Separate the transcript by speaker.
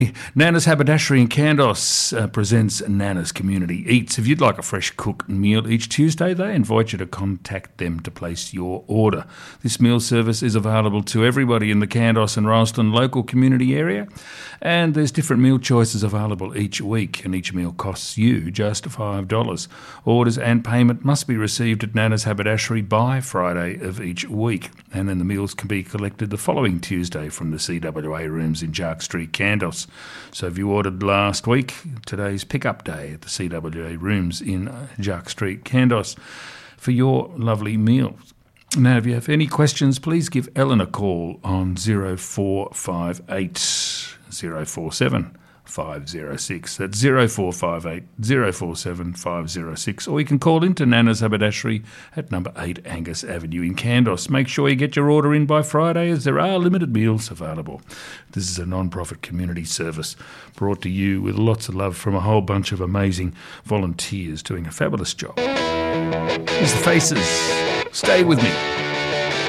Speaker 1: Nana's Haberdashery in Kandos presents Nana's Community Eats. If you'd like a fresh cooked meal each Tuesday, they invite you to contact them to place your order. This meal service is available to everybody in the Kandos and Ralston local community area, and there's different meal choices available each week, and each meal costs you just $5. Orders and payment must be received at Nana's Haberdashery by Friday of each week, and then the meals can be collected the following Tuesday from the CWA rooms in Jark Street, Kandos. So if you ordered last week, today's pick-up day at the CWA rooms in Jark Street, Kandos, for your lovely meals. Now, if you have any questions, please give Ellen a call on 0458 047 506. That's 0458 047 506. Or you can call into Nana's Haberdashery at number 8 Angus Avenue in Kandos. Make sure you get your order in by Friday, as there are limited meals available. This is a non-profit community service brought to you with lots of love from a whole bunch of amazing volunteers doing a fabulous job. Here's the Faces. Stay with me.